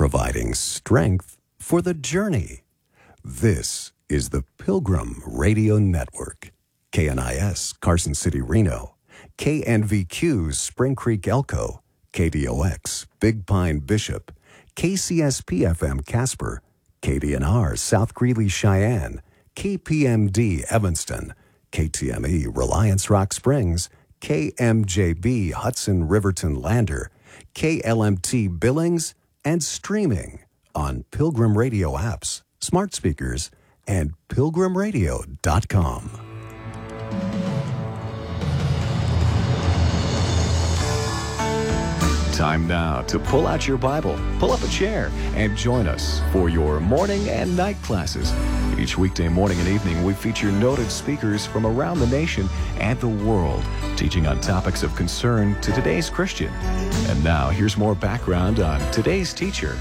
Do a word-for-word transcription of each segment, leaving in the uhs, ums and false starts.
providing strength for the journey. This is the Pilgrim Radio Network. K N I S, Carson City, Reno. K N V Q, Spring Creek, Elko. K D O X, Big Pine, Bishop. K C S P F M, Casper. K D N R, South Greeley, Cheyenne. K P M D, Evanston. K T M E, Reliance Rock Springs. K M J B, Hudson, Riverton, Lander. K L M T, Billings, and streaming on Pilgrim Radio apps, smart speakers, and pilgrim radio dot com. Time now to pull out your Bible, pull up a chair, and join us for your morning and night classes. Each weekday morning and evening, we feature noted speakers from around the nation and the world, teaching on topics of concern to today's Christian. And now, here's more background on today's teacher.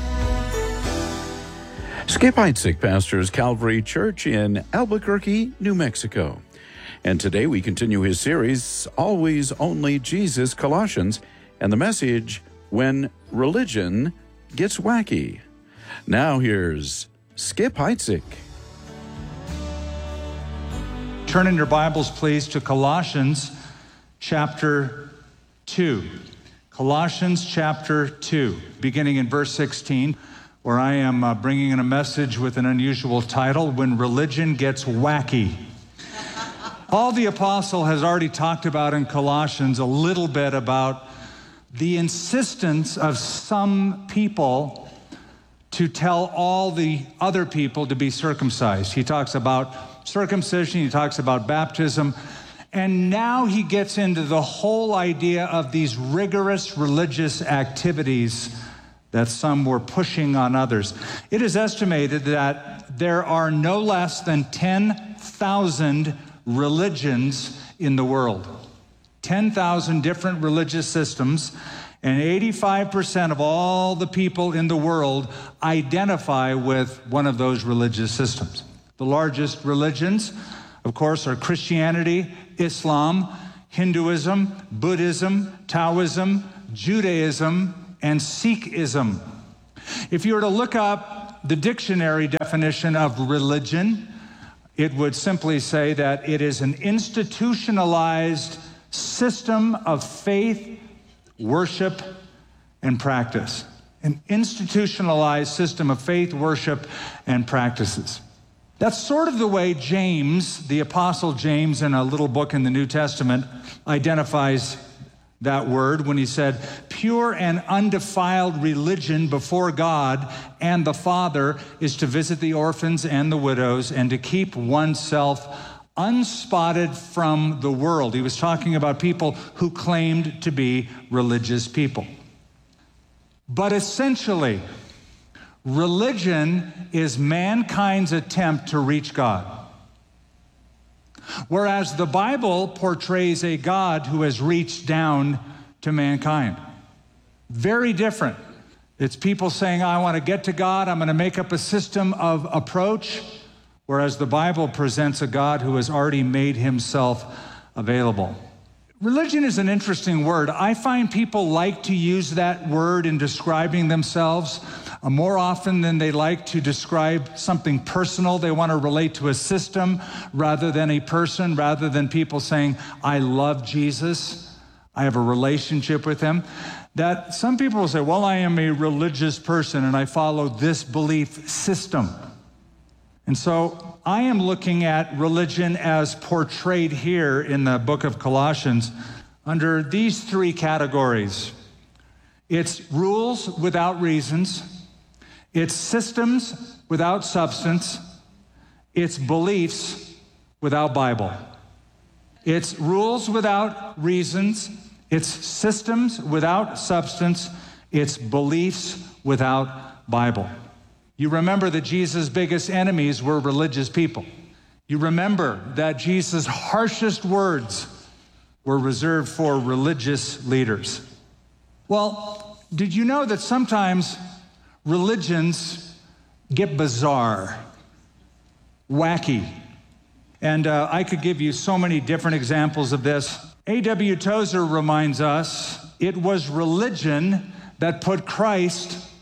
Skip Heitzig pastors Calvary Church in Albuquerque, New Mexico. And today we continue his series, Always Only Jesus, Colossians, and the message, When Religion Gets Wacky. Now here's Skip Heitzig. Turn in your Bibles, please, to Colossians chapter two. Colossians chapter two, beginning in verse sixteen, where I am uh, bringing in a message with an unusual title, When Religion Gets Wacky. Paul the Apostle has already talked about in Colossians a little bit about the insistence of some people to tell all the other people to be circumcised. He talks about circumcision, he talks about baptism, and now he gets into the whole idea of these rigorous religious activities that some were pushing on others. It is estimated that there are no less than ten thousand religions in the world. ten thousand different religious systems, and eighty-five percent of all the people in the world identify with one of those religious systems. The largest religions, of course, are Christianity, Islam, Hinduism, Buddhism, Taoism, Judaism, and Sikhism. If you were to look up the dictionary definition of religion, it would simply say that it is an institutionalized system of faith, worship, and practice. An institutionalized system of faith, worship, and practices. That's sort of the way James, the Apostle James, in a little book in the New Testament, identifies that word when he said, pure and undefiled religion before God and the Father is to visit the orphans and the widows and to keep oneself unspotted from the world. He was talking about people who claimed to be religious people. But essentially, religion is mankind's attempt to reach God. Whereas the Bible portrays a God who has reached down to mankind. Very different. It's people saying, I want to get to God, I'm going to make up a system of approach. Whereas the Bible presents a God who has already made himself available. Religion is an interesting word. I find people like to use that word in describing themselves uh, more often than they like to describe something personal. They want to relate to a system rather than a person, rather than people saying, I love Jesus, I have a relationship with him. That some people will say, well, I am a religious person and I follow this belief system. And so I am looking at religion as portrayed here in the book of Colossians under these three categories. It's rules without reasons, it's systems without substance, it's beliefs without Bible. It's rules without reasons, it's systems without substance, it's beliefs without Bible. You remember that Jesus' biggest enemies were religious people. You remember that Jesus' harshest words were reserved for religious leaders. Well, did you know that sometimes religions get bizarre, wacky? And uh, I could give you so many different examples of this. A W Tozer reminds us it was religion that put Christ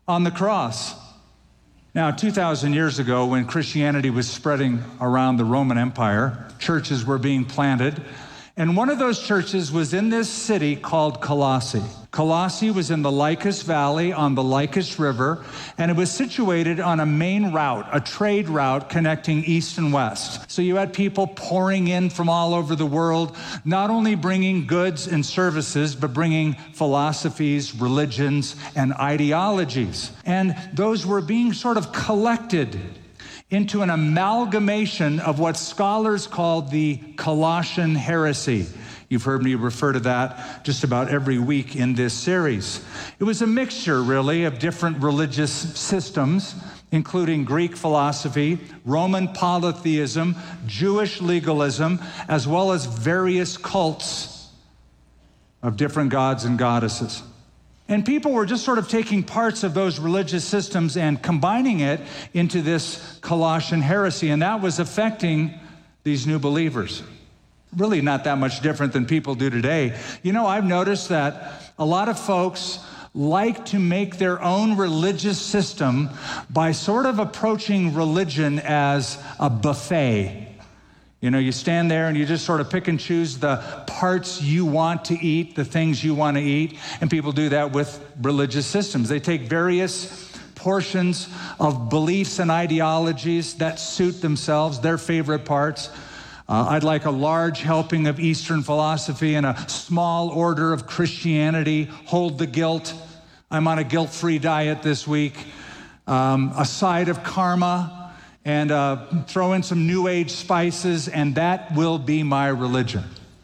on the cross. Now, two thousand years ago, when Christianity was spreading around the Roman Empire, churches were being planted. And one of those churches was in this city called Colossae. Colossae was in the Lycus Valley on the Lycus River, and it was situated on a main route, a trade route connecting east and west. So you had people pouring in from all over the world, not only bringing goods and services, but bringing philosophies, religions, and ideologies. And those were being sort of collected into an amalgamation of what scholars call the Colossian heresy. You've heard me refer to that just about every week in this series. It was a mixture, really, of different religious systems, including Greek philosophy, Roman polytheism, Jewish legalism, as well as various cults of different gods and goddesses. And people were just sort of taking parts of those religious systems and combining it into this Colossian heresy, and that was affecting these new believers. Really not that much different than people do today. You know, I've noticed that a lot of folks like to make their own religious system by sort of approaching religion as a buffet. You know, you stand there and you just sort of pick and choose the parts you want to eat, the things you want to eat, and people do that with religious systems. They take various portions of beliefs and ideologies that suit themselves, their favorite parts. Uh, I'd like a large helping of Eastern philosophy and a small order of Christianity. Hold the guilt. I'm on a guilt-free diet this week. Um, a side of karma. And uh, throw in some New Age spices, and that will be my religion.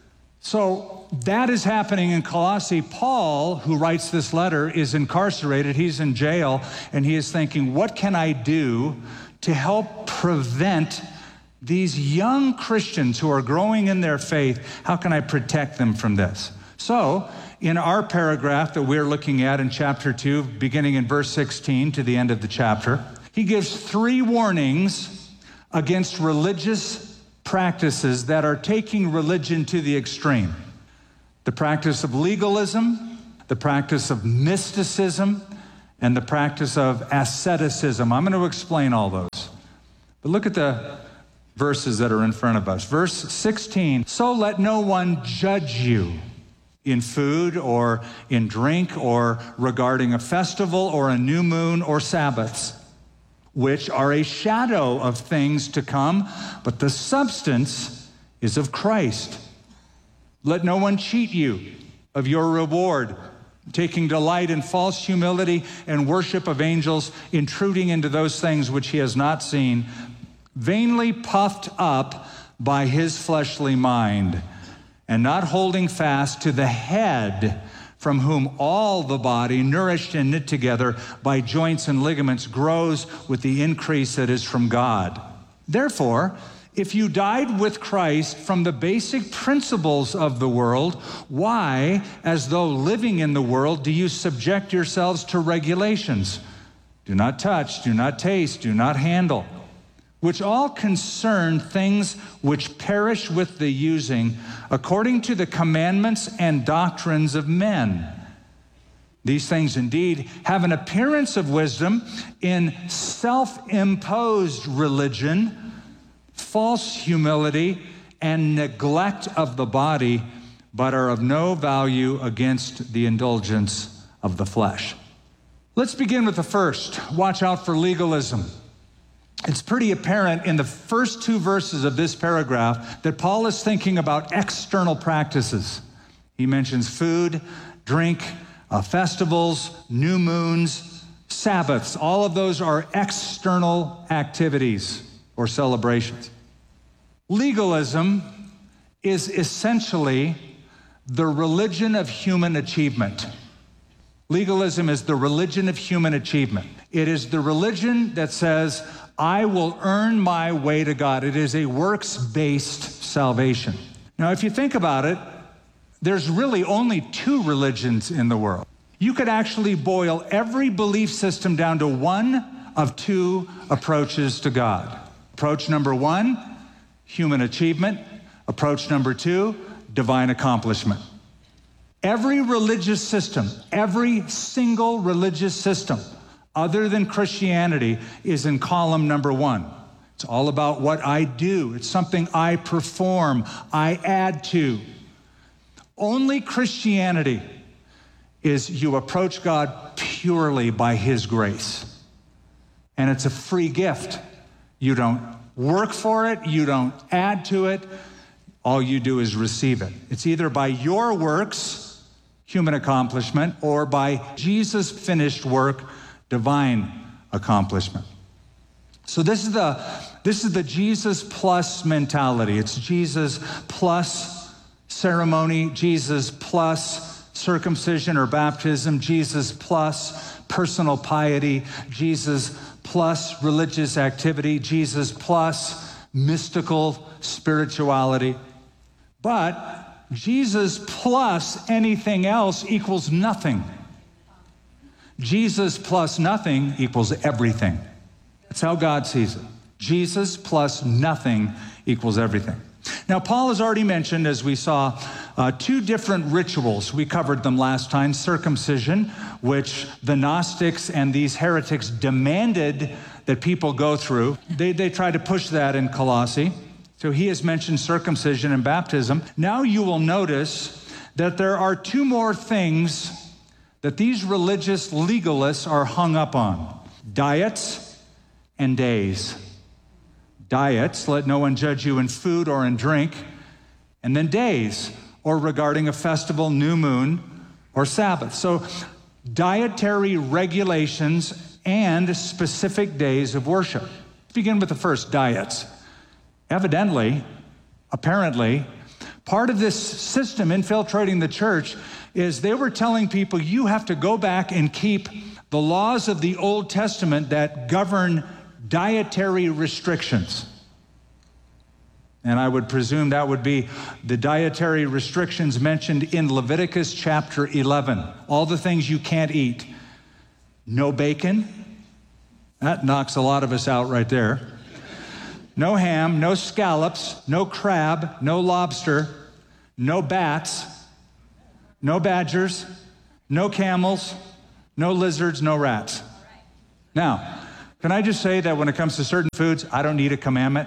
So that is happening in Colossae. Paul, who writes this letter, is incarcerated. He's in jail, and he is thinking, what can I do to help prevent these young Christians who are growing in their faith? How can I protect them from this? So in our paragraph that we're looking at in chapter two, beginning in verse sixteen to the end of the chapter, he gives three warnings against religious practices that are taking religion to the extreme. The practice of legalism, the practice of mysticism, and the practice of asceticism. I'm going to explain all those. But look at the verses that are in front of us. Verse sixteen, so let no one judge you in food or in drink or regarding a festival or a new moon or Sabbaths, which are a shadow of things to come, but the substance is of Christ. Let no one cheat you of your reward, taking delight in false humility and worship of angels, intruding into those things which he has not seen, vainly puffed up by his fleshly mind, and not holding fast to the head, from whom all the body, nourished and knit together by joints and ligaments, grows with the increase that is from God. Therefore, if you died with Christ from the basic principles of the world, why, as though living in the world, do you subject yourselves to regulations? Do not touch, do not taste, do not handle, which all concern things which perish with the using, according to the commandments and doctrines of men. These things indeed have an appearance of wisdom in self-imposed religion, false humility, and neglect of the body, but are of no value against the indulgence of the flesh. Let's begin with the first. Watch out for legalism. It's pretty apparent in the first two verses of this paragraph that Paul is thinking about external practices. He mentions food, drink, uh, festivals, new moons, Sabbaths. All of those are external activities or celebrations. Legalism is essentially the religion of human achievement. Legalism is the religion of human achievement. It is the religion that says, I will earn my way to God. It is a works-based salvation. Now, if you think about it, there's really only two religions in the world. You could actually boil every belief system down to one of two approaches to God. Approach number one, human achievement. Approach number two, divine accomplishment. Every religious system, every single religious system other than Christianity is in column number one. It's all about what I do. It's something I perform, I add to. Only Christianity is you approach God purely by His grace. And it's a free gift. You don't work for it, you don't add to it. All you do is receive it. It's either by your works, human accomplishment, or by Jesus' finished work, divine accomplishment. So this is the this is the Jesus plus mentality. It's Jesus plus ceremony, Jesus plus circumcision or baptism, Jesus plus personal piety, Jesus plus religious activity, Jesus plus mystical spirituality. But Jesus plus anything else equals nothing. Jesus plus nothing equals everything. That's how God sees it. Jesus plus nothing equals everything. Now, Paul has already mentioned, as we saw, uh, two different rituals. We covered them last time. Circumcision, which the Gnostics and these heretics demanded that people go through. They, they tried to push that in Colossae. So he has mentioned circumcision and baptism. Now you will notice that there are two more things that these religious legalists are hung up on: diets and days. Diets, let no one judge you in food or in drink, and then days, or regarding a festival, new moon, or Sabbath. So dietary regulations and specific days of worship. Let's begin with the first, diets. Evidently, apparently, part of this system infiltrating the church is they were telling people you have to go back and keep the laws of the Old Testament that govern dietary restrictions. And I would presume that would be the dietary restrictions mentioned in Leviticus chapter eleven. All the things you can't eat. No bacon. That knocks a lot of us out right there. No ham, no scallops, no crab, no lobster, no bats, no badgers, no camels, no lizards, no rats. Now, can I just say that when it comes to certain foods, I don't need a commandment?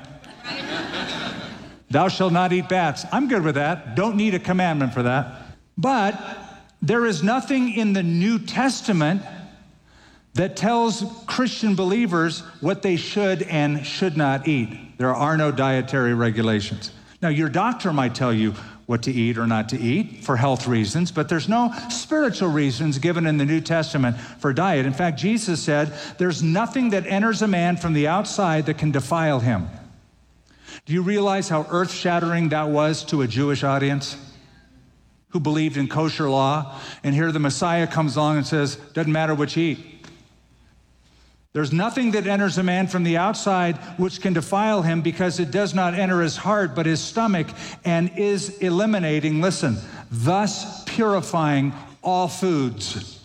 Thou shalt not eat bats. I'm good with that. Don't need a commandment for that. But there is nothing in the New Testament that tells Christian believers what they should and should not eat. There are no dietary regulations. Now, your doctor might tell you what to eat or not to eat for health reasons, but there's no spiritual reasons given in the New Testament for diet. In fact, Jesus said, there's nothing that enters a man from the outside that can defile him. Do you realize how earth-shattering that was to a Jewish audience who believed in kosher law? And here the Messiah comes along and says, doesn't matter what you eat. There's nothing that enters a man from the outside which can defile him, because it does not enter his heart, but his stomach, and is eliminating, listen, thus purifying all foods.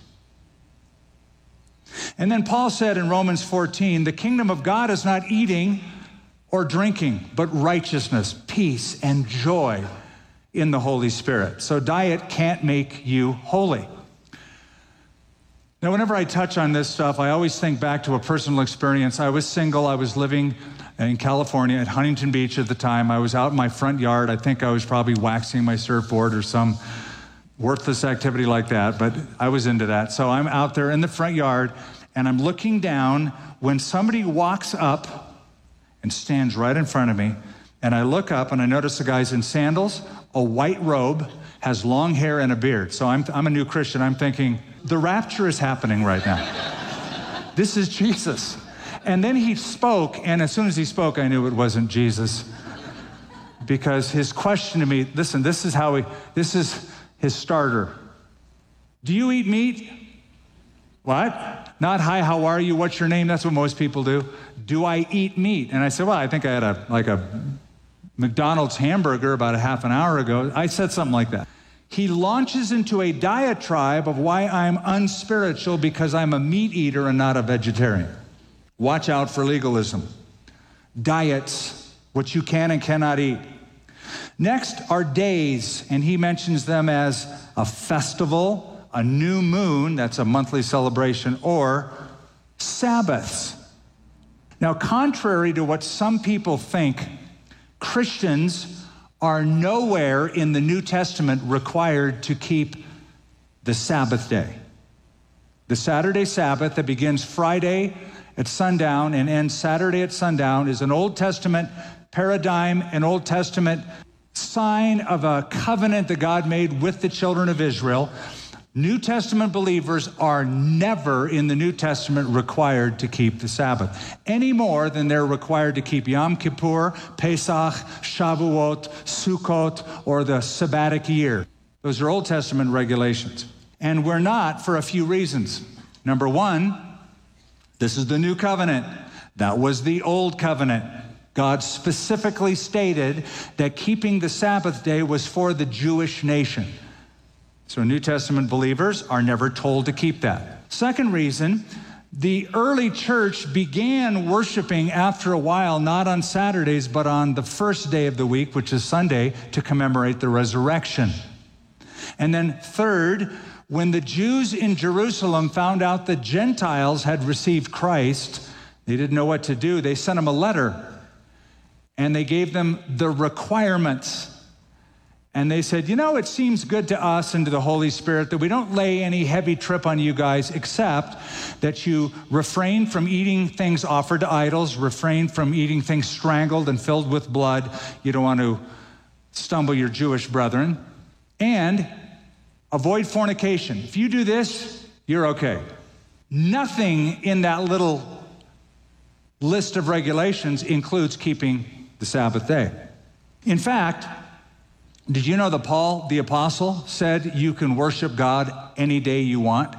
And then Paul said in Romans fourteen, the kingdom of God is not eating or drinking, but righteousness, peace, and joy in the Holy Spirit. So diet can't make you holy. Now, whenever I touch on this stuff, I always think back to a personal experience. I was single. I was living in California at Huntington Beach at the time. I was out in my front yard. I think I was probably waxing my surfboard or some worthless activity like that, but I was into that. So I'm out there in the front yard, and I'm looking down when somebody walks up and stands right in front of me, and I look up and I notice the guy's in sandals, a white robe, has long hair and a beard. So I'm, I'm a new Christian. I'm thinking, the rapture is happening right now. This is Jesus. And then he spoke, and as soon as he spoke, I knew it wasn't Jesus. Because his question to me, listen, this is how he, this is his starter. Do you eat meat? What? Not, hi, how are you? What's your name? That's what most people do. Do I eat meat? And I said, well, I think I had a like a McDonald's hamburger about a half an hour ago. I said something like that. He launches into a diatribe of why I'm unspiritual because I'm a meat eater and not a vegetarian. Watch out for legalism. Diets, what you can and cannot eat. Next are days, and he mentions them as a festival, a new moon, that's a monthly celebration, or Sabbaths. Now, contrary to what some people think, Christians are nowhere in the New Testament required to keep the Sabbath day. The Saturday Sabbath that begins Friday at sundown and ends Saturday at sundown is an Old Testament paradigm, an Old Testament sign of a covenant that God made with the children of Israel. New Testament believers are never in the New Testament required to keep the Sabbath, any more than they're required to keep Yom Kippur, Pesach, Shavuot, Sukkot, or the Sabbatic year. Those are Old Testament regulations. And we're not for a few reasons. Number one, this is the new covenant. That was the old covenant. God specifically stated that keeping the Sabbath day was for the Jewish nation. So New Testament believers are never told to keep that. Second reason, the early church began worshiping after a while, not on Saturdays, but on the first day of the week, which is Sunday, to commemorate the resurrection. And then third, when the Jews in Jerusalem found out the Gentiles had received Christ, they didn't know what to do. They sent them a letter, and they gave them the requirements. And they said, you know, it seems good to us and to the Holy Spirit that we don't lay any heavy trip on you guys, except that you refrain from eating things offered to idols, refrain from eating things strangled and filled with blood. You don't want to stumble your Jewish brethren. And avoid fornication. If you do this, you're okay. Nothing in that little list of regulations includes keeping the Sabbath day. In fact, did you know that Paul, the apostle, said you can worship God any day you want?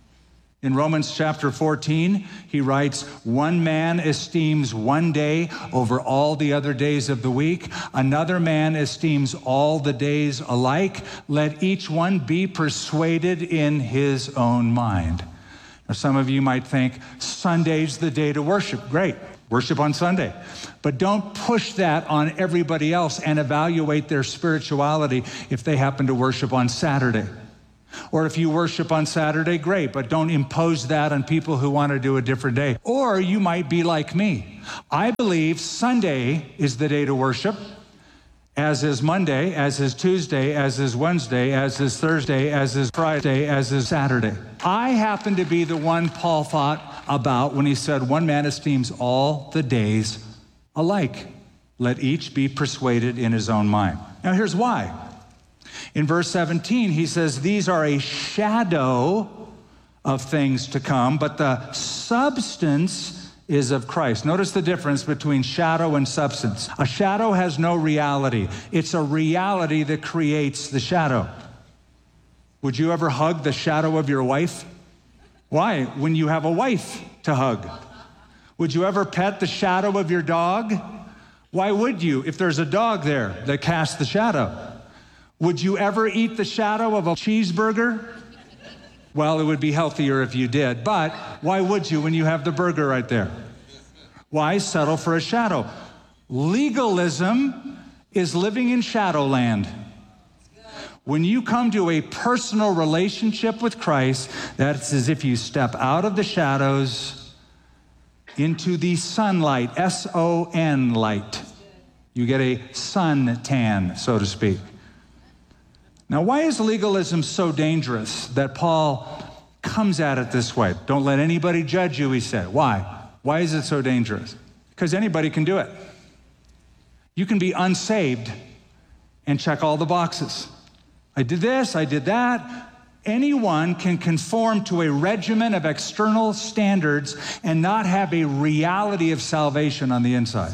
In Romans chapter fourteen, he writes, one man esteems one day over all the other days of the week. Another man esteems all the days alike. Let each one be persuaded in his own mind. Now, some of you might think, Sunday's the day to worship. Great, worship on Sunday. But don't push that on everybody else and evaluate their spirituality if they happen to worship on Saturday. Or if you worship on Saturday, great, but don't impose that on people who want to do a different day. Or you might be like me. I believe Sunday is the day to worship, as is Monday, as is Tuesday, as is Wednesday, as is Thursday, as is Friday, as is Saturday. I happen to be the one Paul thought about when he said, one man esteems all the days alike. Let each be persuaded in his own mind. Now here's why. In verse seventeen, he says, these are a shadow of things to come, but the substance is of Christ. Notice the difference between shadow and substance. A shadow has no reality. It's a reality that creates the shadow. Would you ever hug the shadow of your wife? Why? When you have a wife to hug. Would you ever pet the shadow of your dog? Why would you, if there's a dog there that casts the shadow? Would you ever eat the shadow of a cheeseburger? Well, it would be healthier if you did, but why would you when you have the burger right there? Why settle for a shadow? Legalism is living in shadowland. When you come to a personal relationship with Christ, that's as if you step out of the shadows into the sunlight, S O N light. You get a sun tan, so to speak. Now, why is legalism so dangerous that Paul comes at it this way? Don't let anybody judge you, he said. Why? Why is it so dangerous? Because anybody can do it. You can be unsaved and check all the boxes. I did this, I did that. Anyone can conform to a regimen of external standards and not have a reality of salvation on the inside.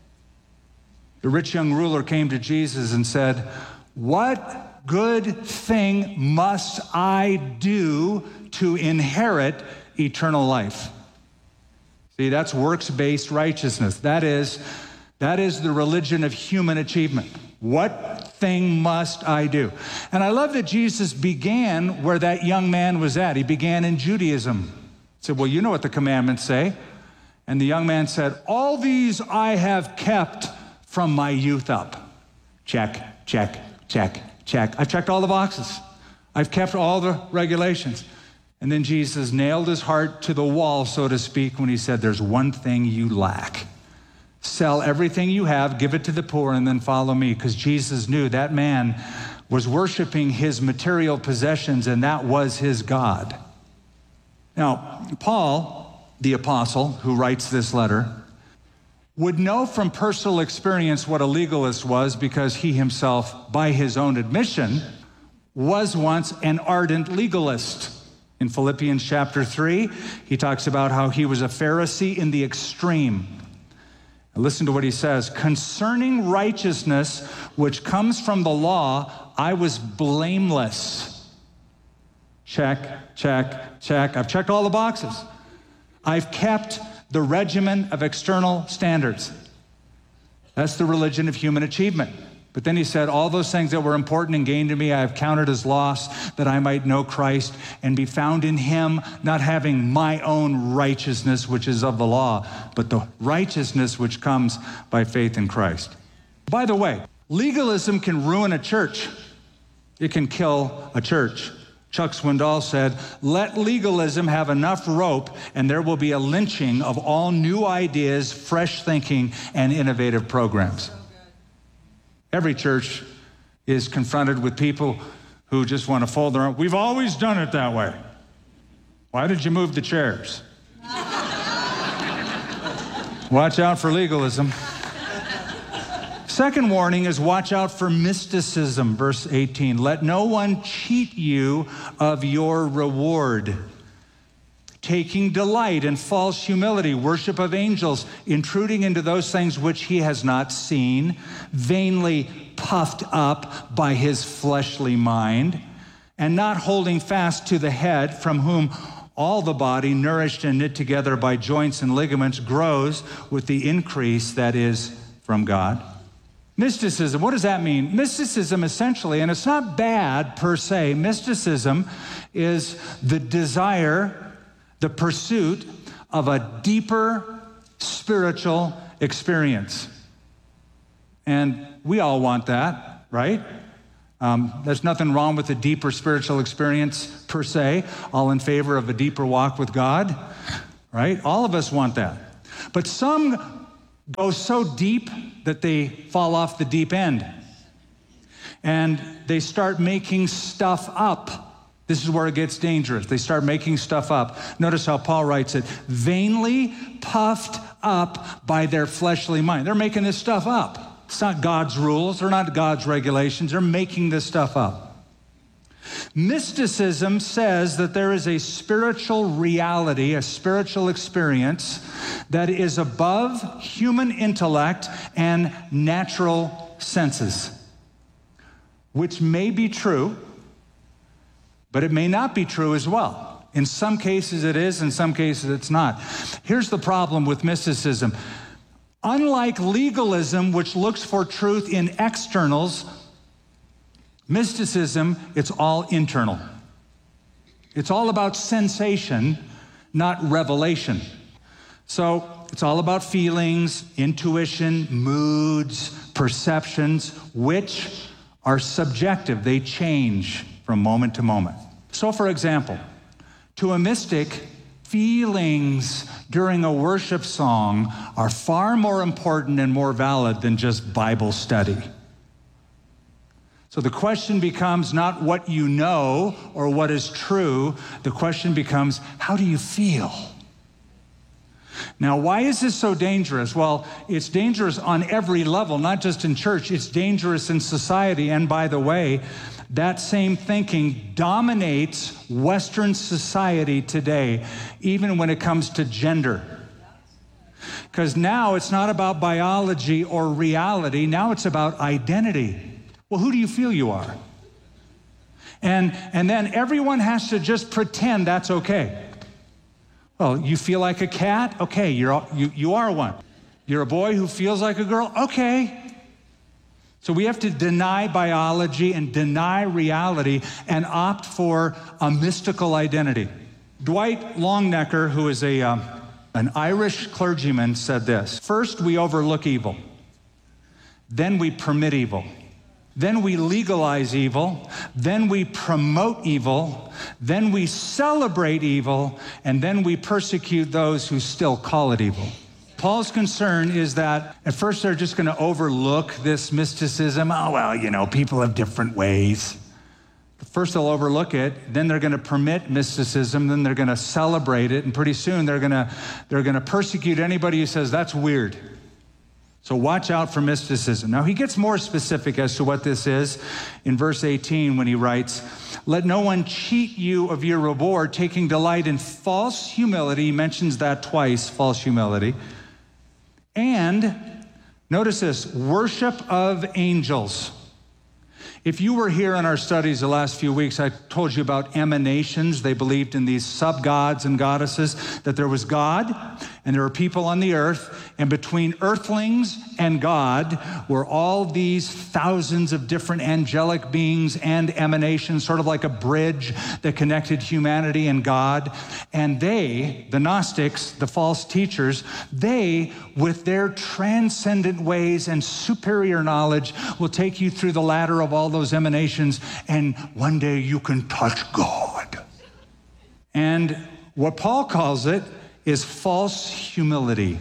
The rich young ruler came to Jesus and said, what good thing must I do to inherit eternal life? See, that's works-based righteousness. That is, that is the religion of human achievement. What thing must I do? And I love that Jesus began where that young man was at. He began in Judaism. He said, well, you know what the commandments say. And the young man said, all these I have kept from my youth up. Check, check, check. Check. I've checked all the boxes. I've kept all the regulations. And then Jesus nailed his heart to the wall, so to speak, when he said, there's one thing you lack. Sell everything you have, give it to the poor, and then follow me. Because Jesus knew that man was worshiping his material possessions, and that was his God. Now, Paul, the apostle who writes this letter, would know from personal experience what a legalist was, because he himself, by his own admission, was once an ardent legalist. In Philippians chapter three, he talks about how he was a Pharisee in the extreme. And listen to what he says. Concerning righteousness, which comes from the law, I was blameless. Check, check, check. I've checked all the boxes. I've kept the regimen of external standards. That's the religion of human achievement. But then he said, all those things that were important and gained to me, I have counted as loss, that I might know Christ and be found in him, not having my own righteousness, which is of the law, but the righteousness which comes by faith in Christ. By the way, legalism can ruin a church. It can kill a church. Chuck Swindoll said, let legalism have enough rope and there will be a lynching of all new ideas, fresh thinking, and innovative programs. Every church is confronted with people who just want to fold their arms. We've always done it that way. Why did you move the chairs? Watch out for legalism. Second warning is watch out for mysticism, verse eighteen. Let no one cheat you of your reward. Taking delight in false humility, worship of angels, intruding into those things which he has not seen, vainly puffed up by his fleshly mind, and not holding fast to the head, from whom all the body, nourished and knit together by joints and ligaments, grows with the increase that is from God. Mysticism, what does that mean? Mysticism essentially, and it's not bad per se, mysticism is the desire, the pursuit of a deeper spiritual experience. And we all want that, right? Um, there's nothing wrong with a deeper spiritual experience per se, all in favor of a deeper walk with God, right? All of us want that. But some go so deep that they fall off the deep end. And they start making stuff up. This is where it gets dangerous. They start making stuff up. Notice how Paul writes it. Vainly puffed up by their fleshly mind. They're making this stuff up. It's not God's rules. They're not God's regulations. They're making this stuff up. Mysticism says that there is a spiritual reality, a spiritual experience that is above human intellect and natural senses, which may be true, but it may not be true as well. In some cases it is, in some cases it's not. Here's the problem with mysticism. Unlike legalism, which looks for truth in externals, mysticism, it's all internal. It's all about sensation, not revelation. So it's all about feelings, intuition, moods, perceptions, which are subjective. They change from moment to moment. So for example, to a mystic, feelings during a worship song are far more important and more valid than just Bible study. So the question becomes not what you know or what is true. The question becomes, how do you feel? Now, why is this so dangerous? Well, it's dangerous on every level, not just in church. It's dangerous in society. And by the way, that same thinking dominates Western society today, even when it comes to gender. Because now it's not about biology or reality. Now it's about identity. Well, who do you feel you are? And, and then everyone has to just pretend that's okay. Well, you feel like a cat? Okay, you're, you, you are one. You're a boy who feels like a girl? Okay. So we have to deny biology and deny reality and opt for a mystical identity. Dwight Longnecker, who is a, um, an Irish clergyman, said this: first we overlook evil, then we permit evil, then we legalize evil, then we promote evil, then we celebrate evil, and then we persecute those who still call it evil. Paul's concern is that at first they're just going to overlook this mysticism. Oh, well, you know, people have different ways. First they'll overlook it, then they're going to permit mysticism, then they're going to celebrate it, and pretty soon they're going to they're going to persecute anybody who says that's weird. So watch out for mysticism. Now he gets more specific as to what this is in verse eighteen when he writes, "Let no one cheat you of your reward, taking delight in false humility." He mentions that twice, false humility. And notice this, worship of angels. If you were here in our studies the last few weeks, I told you about emanations. They believed in these sub-gods and goddesses, that there was God and there were people on the earth, and between earthlings and God were all these thousands of different angelic beings and emanations, sort of like a bridge that connected humanity and God. And they, the Gnostics, the false teachers, they, with their transcendent ways and superior knowledge, will take you through the ladder of all those emanations, and one day you can touch God. And what Paul calls it is false humility.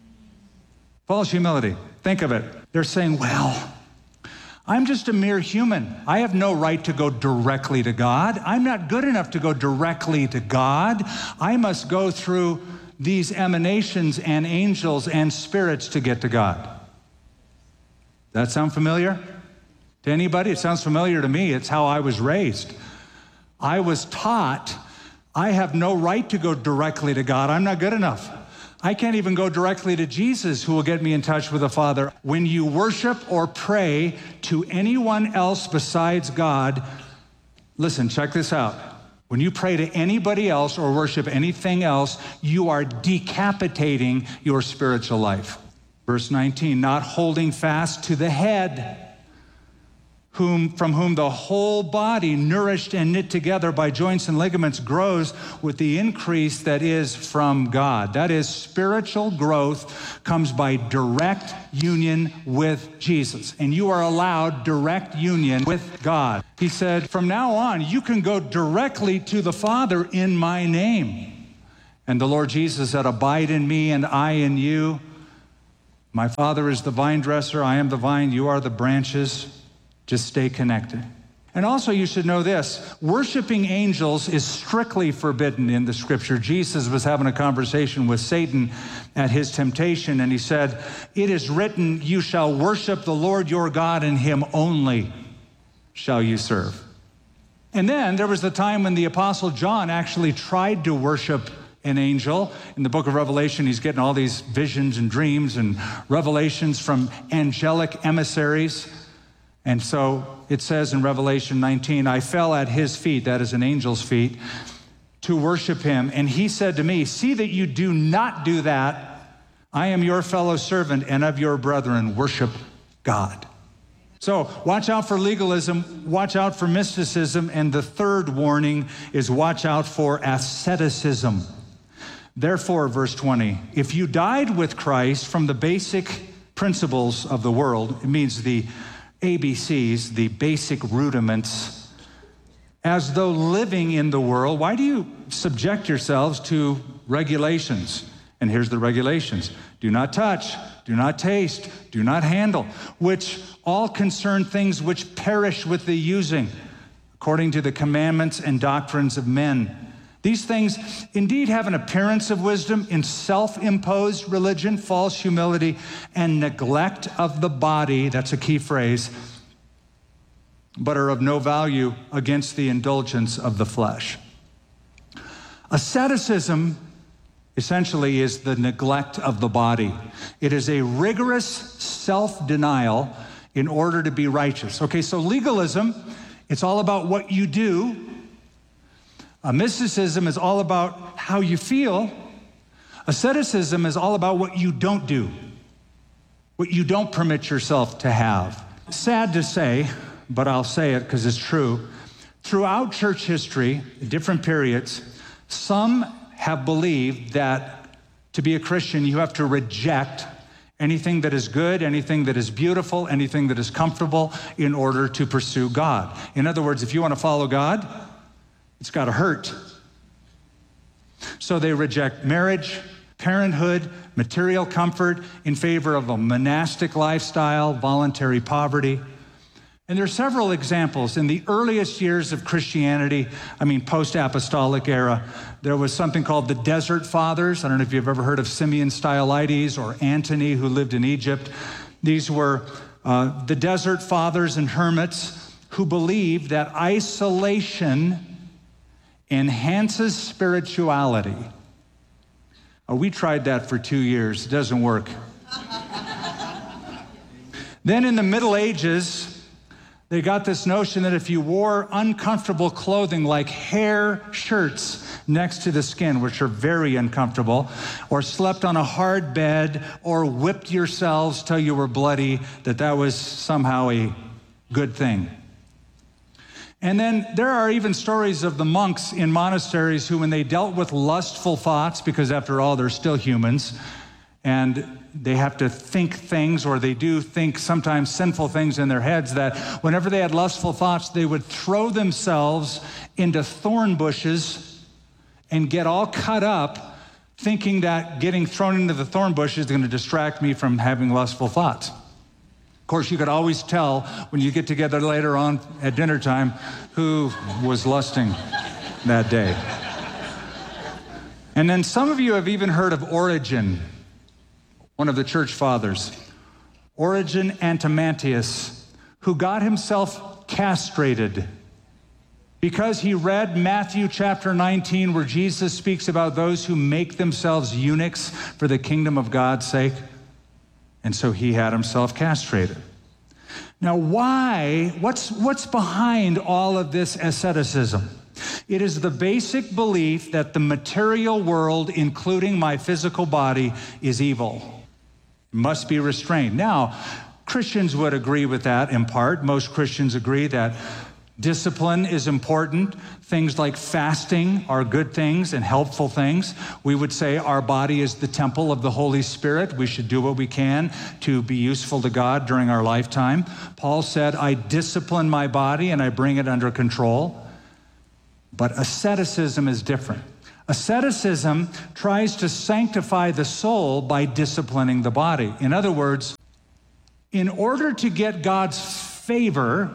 False humility. Think of it. They're saying, well, I'm just a mere human. I have no right to go directly to God. I'm not good enough to go directly to God. I must go through these emanations and angels and spirits to get to God. That sound familiar to anybody? It sounds familiar to me. It's how I was raised. I was taught I have no right to go directly to God. I'm not good enough. I can't even go directly to Jesus, who will get me in touch with the Father. When you worship or pray to anyone else besides God, listen, check this out. When you pray to anybody else or worship anything else, you are decapitating your spiritual life. Verse nineteen, not holding fast to the head, whom, from whom the whole body, nourished and knit together by joints and ligaments, grows with the increase that is from God. That is, spiritual growth comes by direct union with Jesus. And you are allowed direct union with God. He said, from now on, you can go directly to the Father in my name. And the Lord Jesus said, abide in me and I in you. My Father is the vine dresser, I am the vine, you are the branches. Just stay connected. And also you should know this, worshiping angels is strictly forbidden in the scripture. Jesus was having a conversation with Satan at his temptation, and he said, it is written, you shall worship the Lord your God, and him only shall you serve. And then there was the time when the Apostle John actually tried to worship an angel. In the book of Revelation, he's getting all these visions and dreams and revelations from angelic emissaries. And so it says in Revelation nineteen, I fell at his feet, that is an angel's feet, to worship him. And he said to me, see that you do not do that. I am your fellow servant and of your brethren. Worship God. So watch out for legalism, watch out for mysticism, and the third warning is watch out for asceticism. Therefore, verse twenty, if you died with Christ from the basic principles of the world, it means the A B Cs, the basic rudiments, as though living in the world, why do you subject yourselves to regulations? And here's the regulations. Do not touch, do not taste, do not handle, which all concern things which perish with the using, according to the commandments and doctrines of men. These things indeed have an appearance of wisdom in self-imposed religion, false humility, and neglect of the body, that's a key phrase, but are of no value against the indulgence of the flesh. Asceticism essentially is the neglect of the body. It is a rigorous self-denial in order to be righteous. Okay, so legalism, it's all about what you do. Uh, mysticism is all about how you feel. Asceticism is all about what you don't do, what you don't permit yourself to have. Sad to say, but I'll say it because it's true. Throughout church history, different periods, some have believed that to be a Christian, you have to reject anything that is good, anything that is beautiful, anything that is comfortable in order to pursue God. In other words, if you want to follow God, it's got to hurt. So they reject marriage, parenthood, material comfort in favor of a monastic lifestyle, voluntary poverty. And there are several examples. In the earliest years of Christianity, I mean post-apostolic era, there was something called the Desert Fathers. I don't know if you've ever heard of Simeon Stylites or Antony, who lived in Egypt. These were uh, the Desert Fathers and hermits who believed that isolation enhances spirituality. Oh, we tried that for two years. It doesn't work. Then in the Middle Ages, they got this notion that if you wore uncomfortable clothing like hair shirts next to the skin, which are very uncomfortable, or slept on a hard bed, or whipped yourselves till you were bloody, that that was somehow a good thing. And then there are even stories of the monks in monasteries who, when they dealt with lustful thoughts, because after all, they're still humans, and they have to think things, or they do think sometimes sinful things in their heads, that whenever they had lustful thoughts, they would throw themselves into thorn bushes and get all cut up, thinking that getting thrown into the thorn bush is going to distract me from having lustful thoughts. Of course, you could always tell when you get together later on at dinner time who was lusting that day. And then some of you have even heard of Origen, one of the church fathers, Origen Antimantius, who got himself castrated because he read Matthew chapter nineteen, where Jesus speaks about those who make themselves eunuchs for the kingdom of God's sake. And so he had himself castrated. Now, why? What's, what's behind all of this asceticism? It is the basic belief that the material world, including my physical body, is evil. It must be restrained. Now, Christians would agree with that in part. Most Christians agree that discipline is important. Things like fasting are good things and helpful things. We would say our body is the temple of the Holy Spirit. We should do what we can to be useful to God during our lifetime. Paul said, I discipline my body and I bring it under control. But asceticism is different. Asceticism tries to sanctify the soul by disciplining the body. In other words, in order to get God's favor,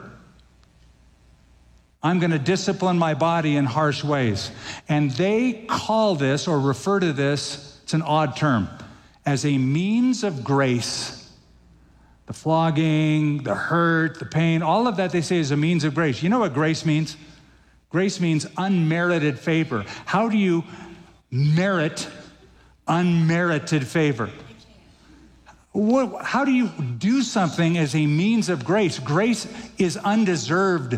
I'm going to discipline my body in harsh ways. And they call this, or refer to this, it's an odd term, as a means of grace. The flogging, the hurt, the pain, all of that they say is a means of grace. You know what grace means? Grace means unmerited favor. How do you merit unmerited favor? What, how do you do something as a means of grace? Grace is undeserved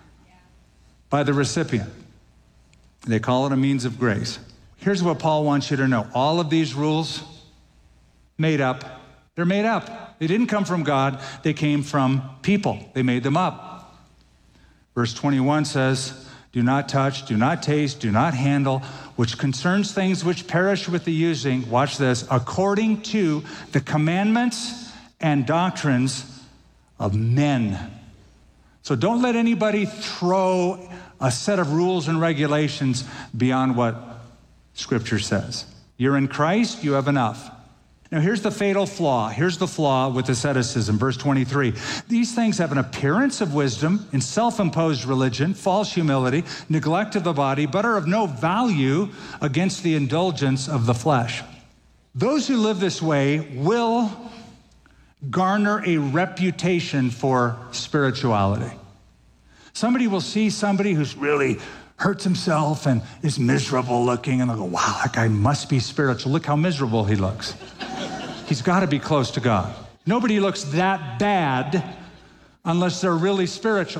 by the recipient. They call it a means of grace. Here's what Paul wants you to know. All of these rules, made up. They're made up. They didn't come from God. They came from people. They made them up. Verse twenty-one says, do not touch, do not taste, do not handle, which concerns things which perish with the using, watch this, according to the commandments and doctrines of men. So don't let anybody throw a set of rules and regulations beyond what Scripture says. You're in Christ, you have enough. Now here's the fatal flaw. Here's the flaw with asceticism, verse twenty-three. These things have an appearance of wisdom in self-imposed religion, false humility, neglect of the body, but are of no value against the indulgence of the flesh. Those who live this way will garner a reputation for spirituality. Somebody will see somebody who's really hurts himself and is miserable looking, and they'll go, wow, that guy must be spiritual. Look how miserable he looks. He's got to be close to God. Nobody looks that bad unless they're really spiritual.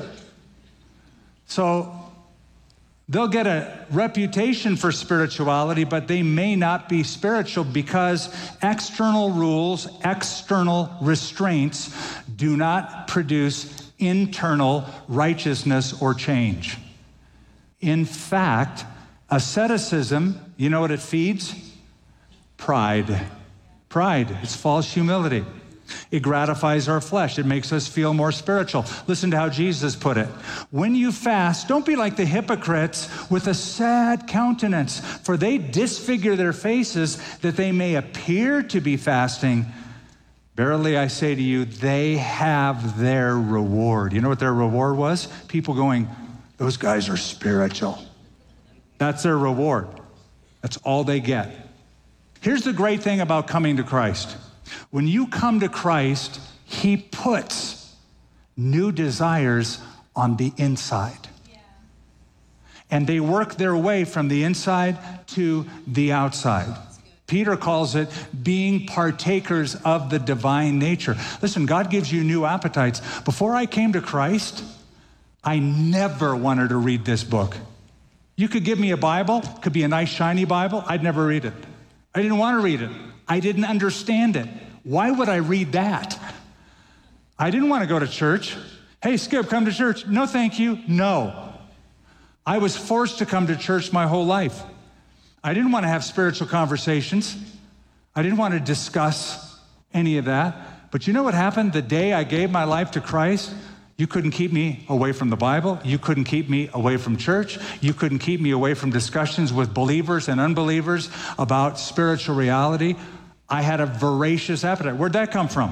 So they'll get a reputation for spirituality, but they may not be spiritual because external rules, external restraints do not produce internal righteousness or change. In fact, asceticism, you know what it feeds? Pride. Pride, it's false humility. It gratifies our flesh. It makes us feel more spiritual. Listen to how Jesus put it. When you fast, don't be like the hypocrites with a sad countenance, for they disfigure their faces that they may appear to be fasting. Verily I say to you, they have their reward. You know what their reward was? People going, those guys are spiritual. That's their reward. That's all they get. Here's the great thing about coming to Christ. When you come to Christ, he puts new desires on the inside. Yeah. And they work their way from the inside to the outside. Peter calls it being partakers of the divine nature. Listen, God gives you new appetites. Before I came to Christ, I never wanted to read this book. You could give me a Bible, could be a nice shiny Bible, I'd never read it. I didn't want to read it. I didn't understand it. Why would I read that? I didn't want to go to church. Hey, Skip, come to church. No, thank you. No. I was forced to come to church my whole life. I didn't want to have spiritual conversations. I didn't want to discuss any of that. But you know what happened? The day I gave my life to Christ, you couldn't keep me away from the Bible. You couldn't keep me away from church. You couldn't keep me away from discussions with believers and unbelievers about spiritual reality. I had a voracious appetite. Where'd that come from?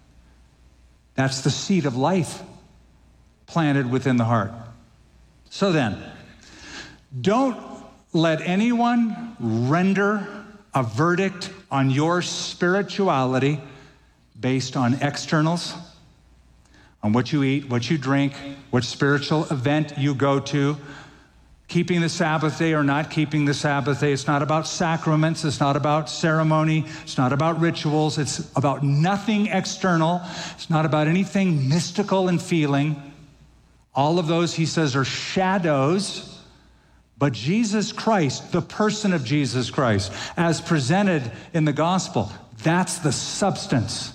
That's the seed of life planted within the heart. So then, don't let anyone render a verdict on your spirituality based on externals, on what you eat, what you drink, what spiritual event you go to, keeping the Sabbath day or not keeping the Sabbath day. It's not about sacraments. It's not about ceremony. It's not about rituals. It's about nothing external. It's not about anything mystical and feeling. All of those, he says, are shadows. But Jesus Christ, the person of Jesus Christ, as presented in the gospel, that's the substance.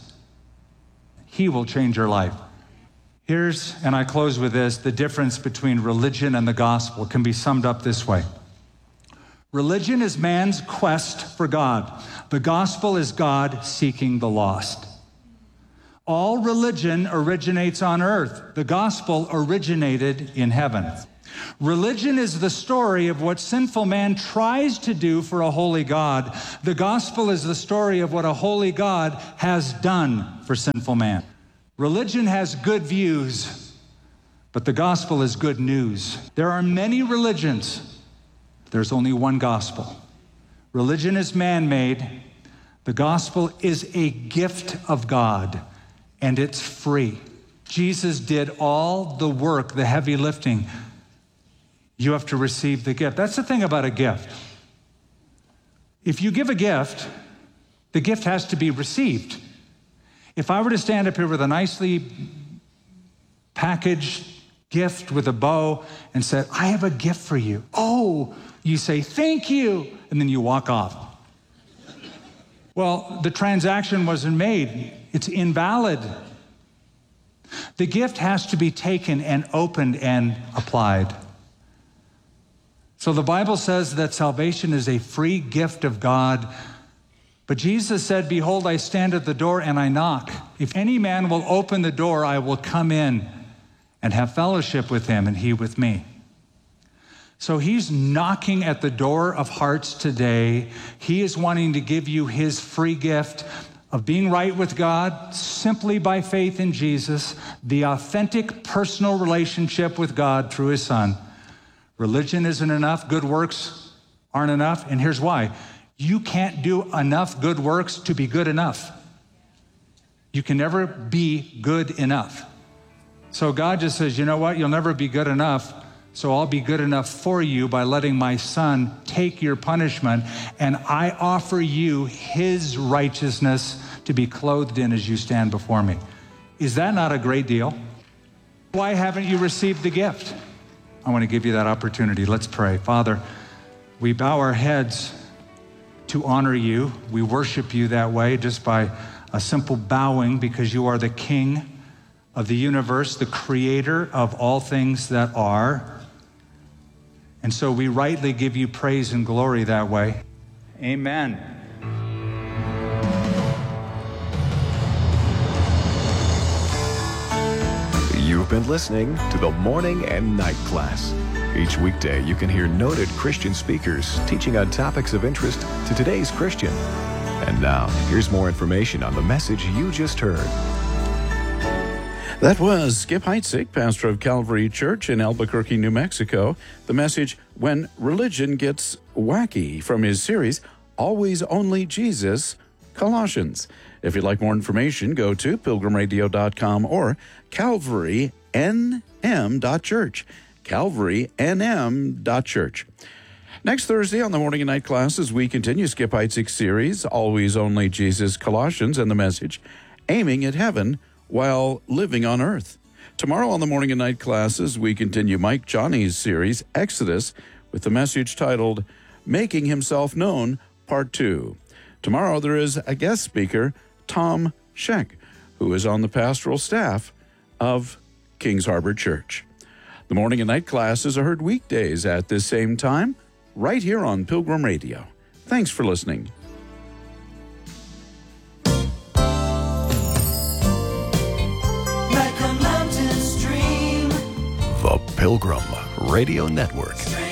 He will change your life. Here's, and I close with this, the difference between religion and the gospel can be summed up this way. Religion is man's quest for God. The gospel is God seeking the lost. All religion originates on earth. The gospel originated in heaven. Religion is the story of what sinful man tries to do for a holy God. The gospel is the story of what a holy God has done for sinful man. Religion has good views, but the gospel is good news. There are many religions. There's only one gospel. Religion is man-made. The gospel is a gift of God, and it's free. Jesus did all the work, the heavy lifting. You have to receive the gift. That's the thing about a gift. If you give a gift, the gift has to be received. If I were to stand up here with a nicely packaged gift with a bow and said, I have a gift for you. Oh, you say, thank you, and then you walk off. Well, the transaction wasn't made. It's invalid. The gift has to be taken and opened and applied. So the Bible says that salvation is a free gift of God. But Jesus said, behold, I stand at the door and I knock. If any man will open the door, I will come in and have fellowship with him and he with me. So he's knocking at the door of hearts today. He is wanting to give you his free gift of being right with God simply by faith in Jesus, the authentic personal relationship with God through his Son. Religion isn't enough. Good works aren't enough. And here's why. You can't do enough good works to be good enough. You can never be good enough. So God just says, you know what? You'll never be good enough. So I'll be good enough for you by letting my Son take your punishment. And I offer you his righteousness to be clothed in as you stand before me. Is that not a great deal? Why haven't you received the gift? I want to give you that opportunity. Let's pray. Father, we bow our heads to honor you. We worship you that way just by a simple bowing because you are the King of the universe, the creator of all things that are. And so we rightly give you praise and glory that way. Amen. You've been listening to the Morning and Night Class. Each weekday, you can hear noted Christian speakers teaching on topics of interest to today's Christian. And now, here's more information on the message you just heard. That was Skip Heitzig, pastor of Calvary Church in Albuquerque, New Mexico. The message, When Religion Gets Wacky, from his series, Always Only Jesus, Colossians. If you'd like more information, go to pilgrim radio dot com or calvary n m dot church. calvary n m dot church. Next Thursday on the Morning and Night Classes, we continue Skip Heitzig's series, Always Only Jesus, Colossians, and the message, Aiming at Heaven While Living on Earth. Tomorrow on the Morning and Night Classes, we continue Mike Johnny's series, Exodus, with the message titled, Making Himself Known, Part two. Tomorrow there is a guest speaker, Tom Scheck, who is on the pastoral staff of Kings Harbor Church. The Morning and Night Classes are heard weekdays at this same time, right here on Pilgrim Radio. Thanks for listening. The Pilgrim Radio Network.